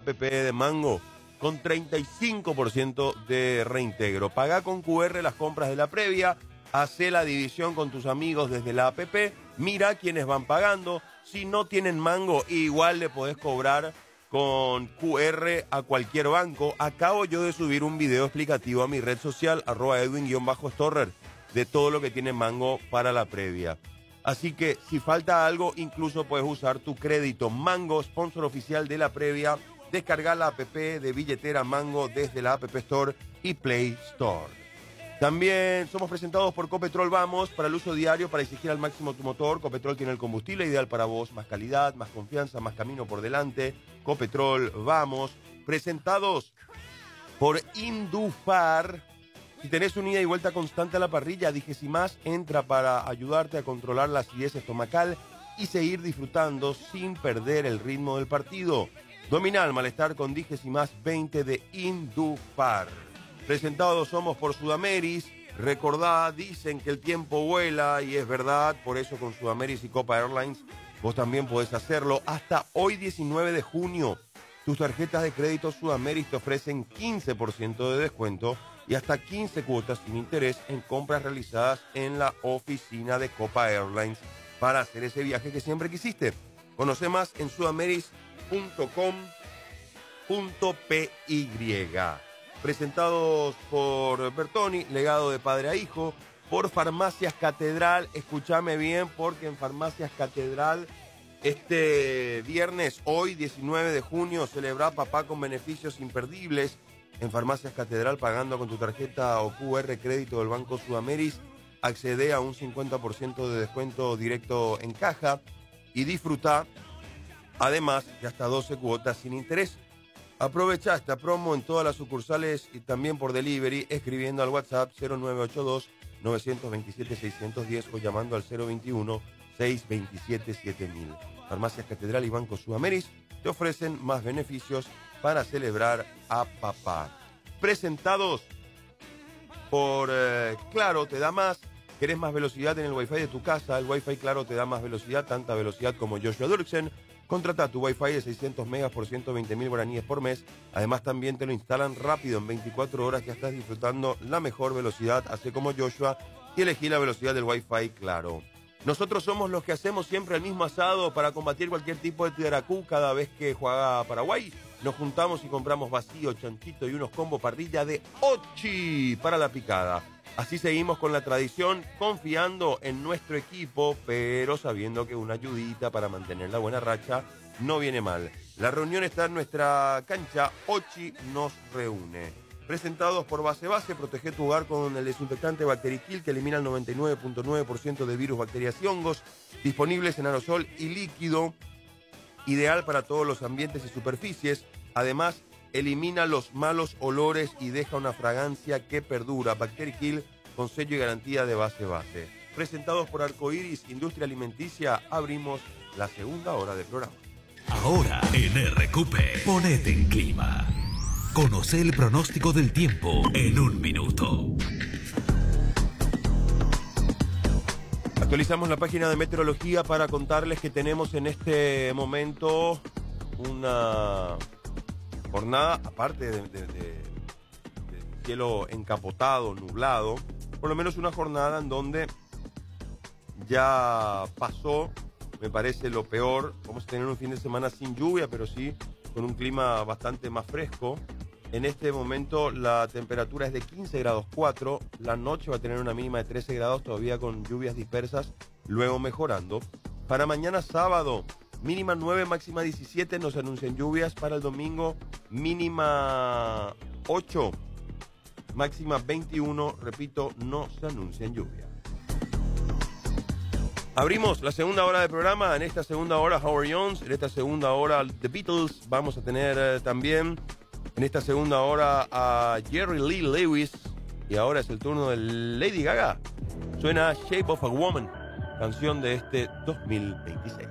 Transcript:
app de Mango con 35% de reintegro. Pagá con QR las compras de la previa, hacé la división con tus amigos desde la app, mira quiénes van pagando. Si no tienen Mango, igual le podés cobrar con QR a cualquier banco. Acabo yo de subir un video explicativo a mi red social, @Edwin_Storrer, de todo lo que tiene Mango para la previa. Así que si falta algo, incluso puedes usar tu crédito. Mango, sponsor oficial de la previa. Descarga la app de billetera Mango desde la App Store y Play Store. También somos presentados por Copetrol Vamos, para el uso diario, para exigir al máximo tu motor. Copetrol tiene el combustible ideal para vos, más calidad, más confianza, más camino por delante. Copetrol Vamos, presentados por Indufar. Si tenés una ida y vuelta constante a la parrilla, Digesimás entra para ayudarte a controlar la acidez estomacal y seguir disfrutando sin perder el ritmo del partido. Domina el malestar con Digesimás 20 de Indufar. Presentados somos por Sudameris. Recordá, dicen que el tiempo vuela y es verdad, por eso con Sudameris y Copa Airlines vos también podés hacerlo. Hasta hoy 19 de junio, tus tarjetas de crédito Sudameris te ofrecen 15% de descuento y hasta 15 cuotas sin interés en compras realizadas en la oficina de Copa Airlines para hacer ese viaje que siempre quisiste. Conoce más en sudameris.com.py. Presentados por Bertoni, legado de padre a hijo, por Farmacias Catedral. Escúchame bien, porque en Farmacias Catedral este viernes, hoy 19 de junio, celebra papá con beneficios imperdibles. En Farmacias Catedral, pagando con tu tarjeta o QR crédito del Banco Sudameris, accede a un 50% de descuento directo en caja y disfruta además de hasta 12 cuotas sin interés. Aprovecha esta promo en todas las sucursales y también por delivery escribiendo al WhatsApp 0982-927-610 o llamando al 021-627-7000. Farmacias Catedral y Banco Sudameris te ofrecen más beneficios para celebrar a papá. Presentados por Claro, te da más. ¿Querés más velocidad en el Wi-Fi de tu casa? El Wi-Fi Claro te da más velocidad, tanta velocidad como Joshua Dirksen. Contrata tu Wi-Fi de 600 megas por 120.000 guaraníes por mes. Además, también te lo instalan rápido. En 24 horas ya estás disfrutando la mejor velocidad. Hace como Joshua y elegí la velocidad del Wi-Fi Claro. Nosotros somos los que hacemos siempre el mismo asado para combatir cualquier tipo de tiaracú. Cada vez que juega Paraguay, nos juntamos y compramos vacío, chanchito y unos combos parrilla de Ochi para la picada. Así seguimos con la tradición, confiando en nuestro equipo, pero sabiendo que una ayudita para mantener la buena racha no viene mal. La reunión está en nuestra cancha, Ochi nos reúne. Presentados por Base, protege tu hogar con el desinfectante Bacterikill que elimina el 99.9% de virus, bacterias y hongos, disponibles en aerosol y líquido, ideal para todos los ambientes y superficies. Además, elimina los malos olores y deja una fragancia que perdura. Bacterikill con sello y garantía de Base. Presentados por Arcoiris, Industria Alimenticia, abrimos la segunda hora del programa. Ahora en RQP, ponete en clima. Conoce el pronóstico del tiempo en un minuto. Actualizamos la página de meteorología para contarles que tenemos en este momento una jornada, aparte de cielo encapotado, nublado, por lo menos una jornada en donde ya pasó, me parece, lo peor. Vamos a tener un fin de semana sin lluvia, pero sí con un clima bastante más fresco. En este momento la temperatura es de 15 grados 4, la noche va a tener una mínima de 13 grados, todavía con lluvias dispersas, luego mejorando. Para mañana sábado, mínima 9, máxima 17, nos anuncian lluvias. Para el domingo, mínima 8, máxima 21, repito, no se anuncian lluvias. Abrimos la segunda hora del programa. En esta segunda hora, Howard Jones. En esta segunda hora, The Beatles. Vamos a tener también en esta segunda hora a Jerry Lee Lewis. Y ahora es el turno de Lady Gaga. Suena Shape of a Woman, canción de este 2026.